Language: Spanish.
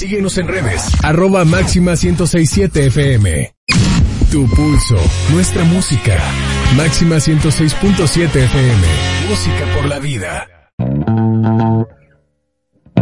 Síguenos en redes. @Máxima 1067 FM. Tu pulso, nuestra música. Máxima 106.7 FM. Música por la vida.